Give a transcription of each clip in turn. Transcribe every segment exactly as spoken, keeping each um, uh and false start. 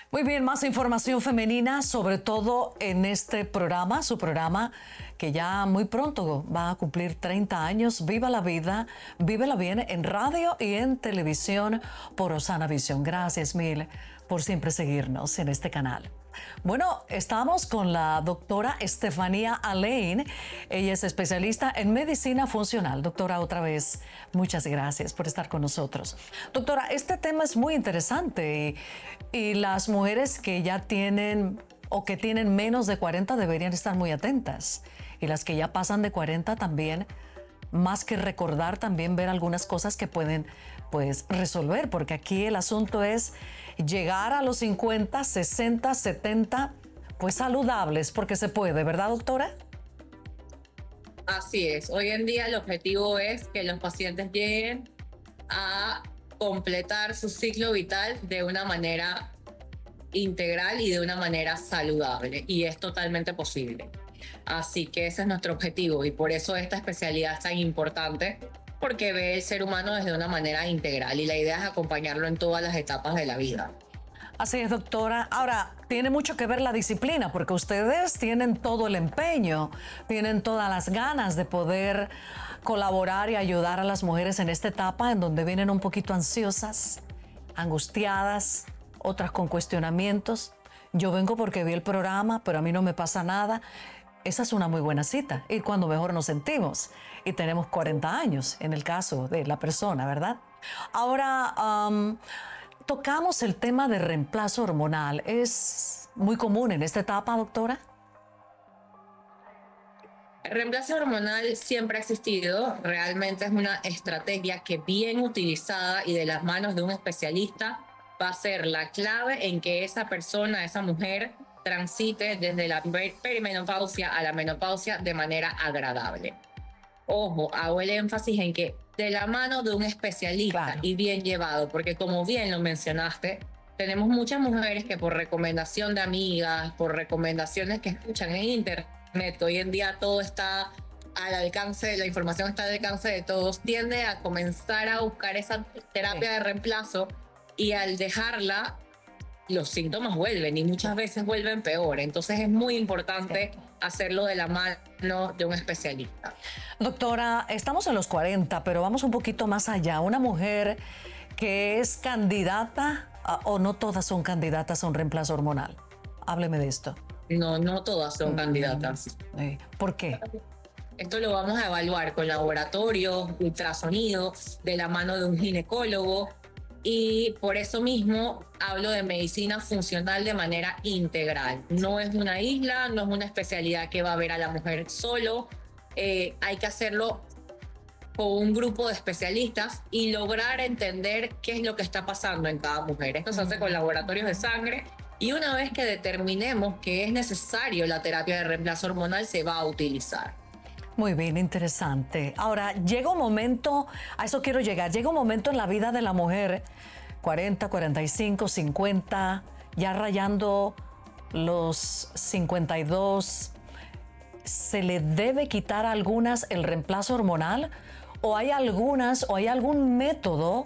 Muy bien, más información femenina, sobre todo en este programa, su programa que ya muy pronto va a cumplir treinta años. Viva la vida, vívela bien en radio y en televisión por Osana Visión. Gracias mil por siempre seguirnos en este canal. Bueno, estamos con la doctora Estefanía Alain. Ella es especialista en medicina funcional. Doctora, otra vez, muchas gracias por estar con nosotros. Doctora, este tema es muy interesante y, y las mujeres que ya tienen o que tienen menos de cuarenta deberían estar muy atentas. Y las que ya pasan de cuarenta también, más que recordar, también ver algunas cosas que pueden pues resolver, porque aquí el asunto es llegar a los cincuenta, sesenta, setenta, pues saludables, porque se puede, ¿verdad, doctora? Así es. Hoy en día el objetivo es que los pacientes lleguen a completar su ciclo vital de una manera integral y de una manera saludable, y es totalmente posible. Así que ese es nuestro objetivo y por eso esta especialidad es tan importante, porque ve el ser humano desde una manera integral y la idea es acompañarlo en todas las etapas de la vida. Así es, doctora. Ahora, tiene mucho que ver la disciplina, porque ustedes tienen todo el empeño, tienen todas las ganas de poder colaborar y ayudar a las mujeres en esta etapa en donde vienen un poquito ansiosas, angustiadas, otras con cuestionamientos. Yo vengo porque vi el programa, pero a mí no me pasa nada. Esa es una muy buena cita, y cuando mejor nos sentimos. Y tenemos cuarenta años en el caso de la persona, ¿verdad? Ahora, um, tocamos el tema de reemplazo hormonal. ¿Es muy común en esta etapa, doctora? El reemplazo hormonal siempre ha existido. Realmente es una estrategia que, bien utilizada y de las manos de un especialista, va a ser la clave en que esa persona, esa mujer, transite desde la perimenopausia a la menopausia de manera agradable. Ojo, hago el énfasis en que de la mano de un especialista, claro, y bien llevado, porque como bien lo mencionaste, tenemos muchas mujeres que por recomendación de amigas, por recomendaciones que escuchan en internet, hoy en día todo está al alcance, la información está al alcance de todos, tiende a comenzar a buscar esa terapia, sí, de reemplazo, y al dejarla, los síntomas vuelven y muchas veces vuelven peor. Entonces es muy importante, sí, hacerlo de la mano de un especialista. Doctora, estamos en los cuarenta, pero vamos un poquito más allá. Una mujer que es candidata, a, o no todas son candidatas a un reemplazo hormonal. Hábleme de esto. No, no todas son mm. candidatas. ¿Por qué? Esto lo vamos a evaluar con laboratorio, ultrasonido, de la mano de un ginecólogo. Y por eso mismo hablo de medicina funcional de manera integral. No es una isla, no es una especialidad que va a ver a la mujer solo. Eh, hay que hacerlo con un grupo de especialistas y lograr entender qué es lo que está pasando en cada mujer. Esto se hace con laboratorios de sangre, y una vez que determinemos que es necesario la terapia de reemplazo hormonal, se va a utilizar. Muy bien, interesante. Ahora, llega un momento, a eso quiero llegar, llega un momento en la vida de la mujer, cuarenta, cuarenta y cinco, cincuenta, ya rayando los cincuenta y dos, ¿se le debe quitar a algunas el reemplazo hormonal? ¿O hay algunas, o hay algún método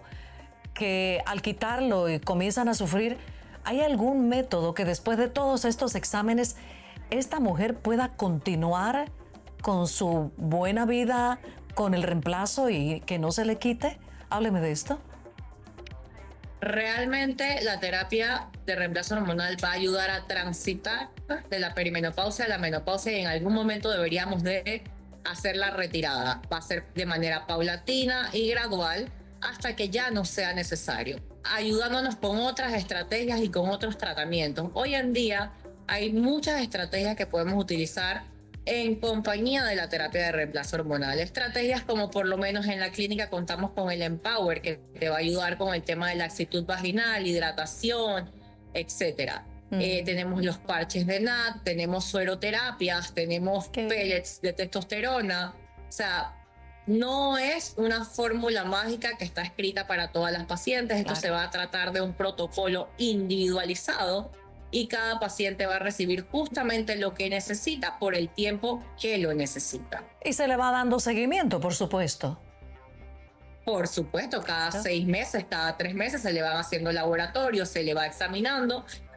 que al quitarlo y comienzan a sufrir, hay algún método que después de todos estos exámenes, esta mujer pueda continuar con su buena vida, con el reemplazo y que no se le quite? Hábleme de esto. Realmente la terapia de reemplazo hormonal va a ayudar a transitar de la perimenopausia a la menopausia, y en algún momento deberíamos de hacer la retirada. Va a ser de manera paulatina y gradual hasta que ya no sea necesario, ayudándonos con otras estrategias y con otros tratamientos. Hoy en día hay muchas estrategias que podemos utilizar en compañía de la terapia de reemplazo hormonal. Estrategias como, por lo menos en la clínica contamos con el Empower, que te va a ayudar con el tema de laxitud vaginal, hidratación, etcétera. Mm. Eh, tenemos los parches de N A T, tenemos sueroterapias, tenemos ¿Qué? pellets de testosterona. O sea, no es una fórmula mágica que está escrita para todas las pacientes. Esto, claro, se va a tratar de un protocolo individualizado, y cada paciente va a recibir justamente lo que necesita por el tiempo que lo necesita. Y se le va dando seguimiento, por supuesto. Por supuesto, cada claro. seis meses, cada tres meses se le van haciendo laboratorios, se le va examinando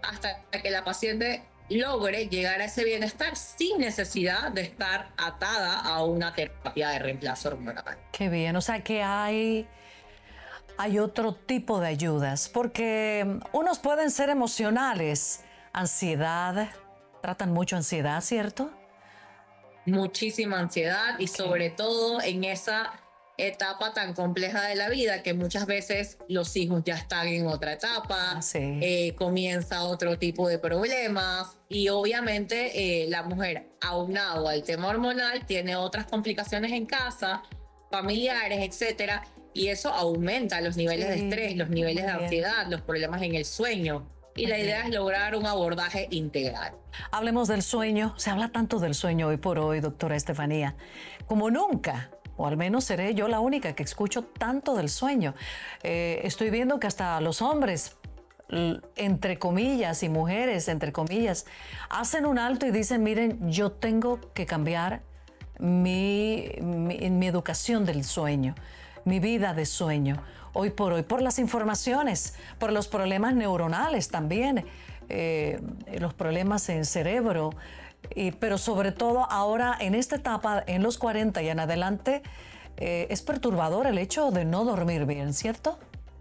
hasta que la paciente logre llegar a ese bienestar sin necesidad de estar atada a una terapia de reemplazo hormonal. Qué bien, o sea que hay, hay otro tipo de ayudas, porque unos pueden ser emocionales, ansiedad, tratan mucho ansiedad, ¿cierto? Muchísima ansiedad y sobre todo en esa etapa tan compleja de la vida que muchas veces los hijos ya están en otra etapa, Ah, sí. eh, comienza otro tipo de problemas y obviamente eh, la mujer, aunado al tema hormonal, tiene otras complicaciones en casa, familiares, etcétera, y eso aumenta los niveles de Sí, estrés, los niveles de muy bien. ansiedad, los problemas en el sueño. Y la Muy idea bien. es lograr un abordaje integral. Hablemos del sueño. Se habla tanto del sueño hoy por hoy, doctora Estefanía, como nunca. O al menos seré yo la única que escucho tanto del sueño. Eh, estoy viendo que hasta los hombres, l- entre comillas, y mujeres, entre comillas, hacen un alto y dicen, miren, yo tengo que cambiar mi, mi, mi educación del sueño, mi vida de sueño, hoy por hoy, por las informaciones, por los problemas neuronales también, eh, los problemas en cerebro, y, pero sobre todo ahora en esta etapa, en los cuarenta y en adelante, eh, es perturbador el hecho de no dormir bien, ¿cierto?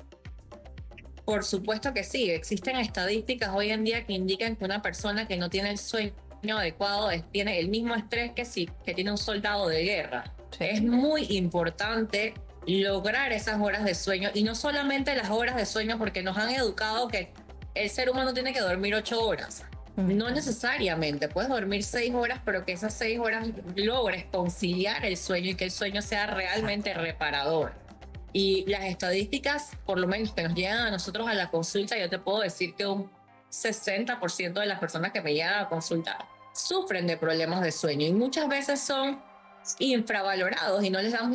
Por supuesto que sí, existen estadísticas hoy en día que indican que una persona que no tiene el sueño adecuado es- tiene el mismo estrés que si que tiene un soldado de guerra. Sí. Es muy importante lograr esas horas de sueño y no solamente las horas de sueño porque nos han educado que el ser humano tiene que dormir ocho horas. No necesariamente, puedes dormir seis horas, pero que esas seis horas logres conciliar el sueño y que el sueño sea realmente reparador. Y las estadísticas, por lo menos que nos llegan a nosotros a la consulta, yo te puedo decir que un sesenta por ciento de las personas que me llegan a la consulta sufren de problemas de sueño y muchas veces son infravalorados y no les damos